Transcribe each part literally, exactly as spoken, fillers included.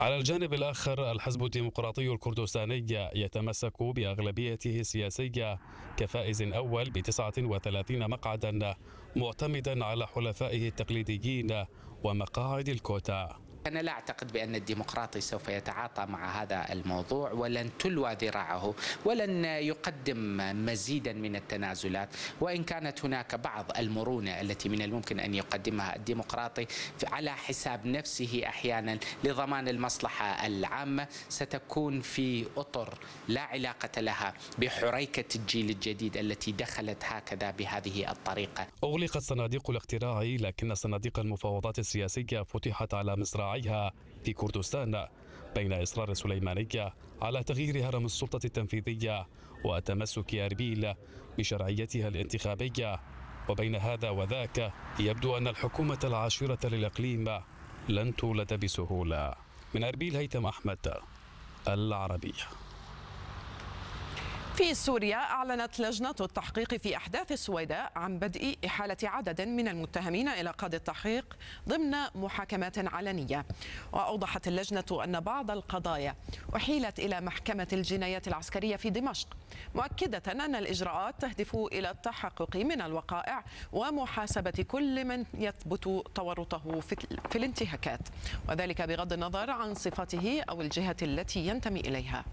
على الجانب الآخر الحزب الديمقراطي الكردستاني يتمسك بأغلبيته السياسية كفائز أول بتسعة وثلاثين مقعدا، معتمدا على حلفائه التقليديين ومقاعد الكوتا. أنا لا أعتقد بأن الديمقراطي سوف يتعاطى مع هذا الموضوع، ولن تلوى ذراعه، ولن يقدم مزيدا من التنازلات، وإن كانت هناك بعض المرونة التي من الممكن أن يقدمها الديمقراطي على حساب نفسه أحيانا لضمان المصلحة العامة، ستكون في أطر لا علاقة لها بحريكة الجيل الجديد التي دخلت هكذا بهذه الطريقة. أغلقت صناديق الاقتراع، لكن صناديق المفاوضات السياسية فتحت على مصراعيها في كردستان بين إصرار سليمانية على تغيير هرم السلطة التنفيذية وتمسك أربيل بشرعيتها الانتخابية، وبين هذا وذاك يبدو أن الحكومة العاشرة للإقليم لن تولد بسهولة. من أربيل هيثم أحمد، العربية. في سوريا أعلنت لجنة التحقيق في أحداث السويداء عن بدء إحالة عدد من المتهمين إلى قاضي التحقيق ضمن محاكمات علنية. وأوضحت اللجنة أن بعض القضايا أحيلت إلى محكمة الجنايات العسكرية في دمشق، مؤكدة أن الإجراءات تهدف إلى التحقق من الوقائع ومحاسبة كل من يثبت تورطه في الانتهاكات، وذلك بغض النظر عن صفته أو الجهة التي ينتمي إليها.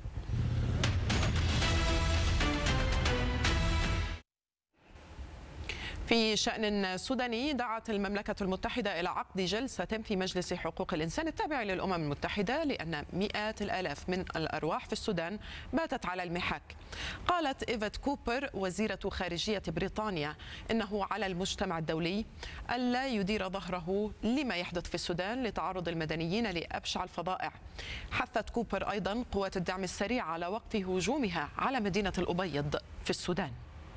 في شأن سوداني، دعت المملكة المتحدة إلى عقد جلسة في مجلس حقوق الإنسان التابع للأمم المتحدة لأن مئات الآلاف من الأرواح في السودان باتت على المحك. قالت إيفت كوبر وزيرة خارجية بريطانيا إنه على المجتمع الدولي ألا يدير ظهره لما يحدث في السودان لتعرض المدنيين لأبشع الفظائع. حثت كوبر أيضا قوات الدعم السريع على وقف هجومها على مدينة الأبيض في السودان.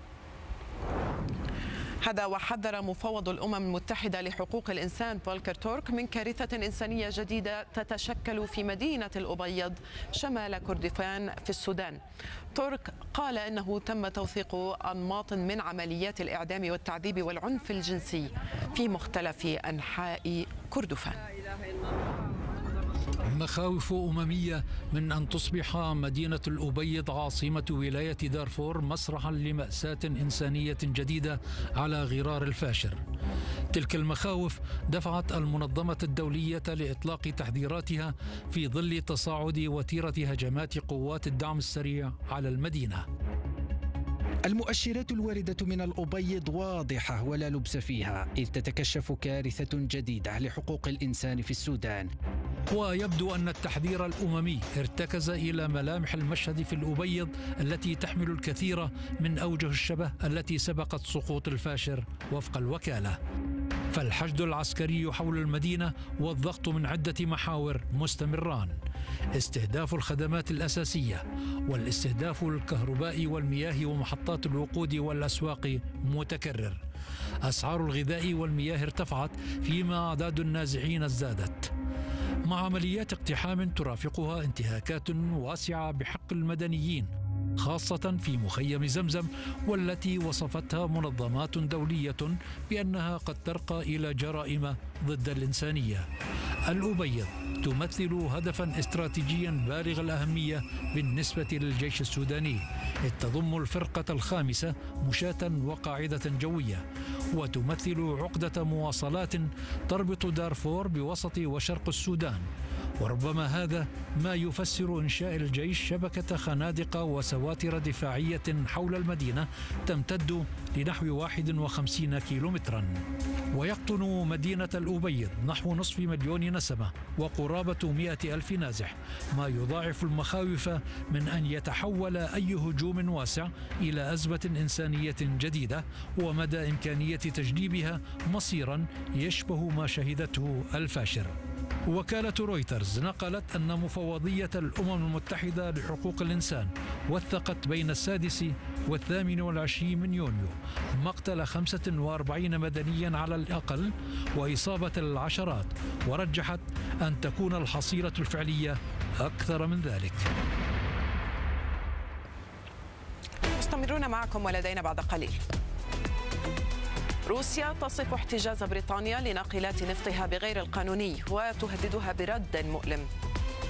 هذا وحذر مفوض الأمم المتحدة لحقوق الإنسان فولكر تورك من كارثة إنسانية جديدة تتشكل في مدينة الأبيض شمال كردفان في السودان. تورك قال إنه تم توثيق أنماط من عمليات الإعدام والتعذيب والعنف الجنسي في مختلف أنحاء كردفان. مخاوف أممية من أن تصبح مدينة الأبيض عاصمة ولاية دارفور مسرحا لمأساة إنسانية جديدة على غرار الفاشر. تلك المخاوف دفعت المنظمة الدولية لإطلاق تحذيراتها في ظل تصاعد وتيرة هجمات قوات الدعم السريع على المدينة. المؤشرات الواردة من الأبيض واضحة ولا لبس فيها، إذ تتكشف كارثة جديدة لحقوق الإنسان في السودان. ويبدو أن التحذير الأممي ارتكز إلى ملامح المشهد في الأبيض التي تحمل الكثير من أوجه الشبه التي سبقت سقوط الفاشر وفق الوكالة. فالحشد العسكري حول المدينة والضغط من عدة محاور مستمران: استهداف الخدمات الأساسية، والاستهداف الكهرباء والمياه ومحطات الوقود والأسواق متكرر. أسعار الغذاء والمياه ارتفعت، فيما أعداد النازحين ازدادت، مع عمليات اقتحام ترافقها انتهاكات واسعة بحق المدنيين، خاصة في مخيم زمزم، والتي وصفتها منظمات دولية بأنها قد ترقى إلى جرائم ضد الإنسانية. الأبيض تمثل هدفا استراتيجيا بالغ الأهمية بالنسبة للجيش السوداني، إذ تضم الفرقة الخامسة مشاة وقاعدة جوية، وتمثل عقدة مواصلات تربط دارفور بوسط وشرق السودان. وربما هذا ما يفسر إنشاء الجيش شبكة خنادق وسواتر دفاعية حول المدينة تمتد لنحو واحد وخمسين كيلومترا. ويقطن مدينة الأبيض نحو نصف مليون نسمة وقرابة مئة ألف نازح، ما يضاعف المخاوف من أن يتحول أي هجوم واسع إلى أزمة إنسانية جديدة، ومدى إمكانية تجنيبها مصيرا يشبه ما شهدته الفاشر. وكالة رويترز نقلت أن مفوضية الأمم المتحدة لحقوق الإنسان وثقت بين السادس والثامن والعشرين من يونيو مقتل خمسة وأربعين مدنيا على الأقل وإصابة العشرات، ورجحت أن تكون الحصيلة الفعلية أكثر من ذلك. مستمرون معكم ولدينا بعد قليل. روسيا تصف احتجاز بريطانيا لناقلات نفطها بغير القانوني وتهددها برد مؤلم.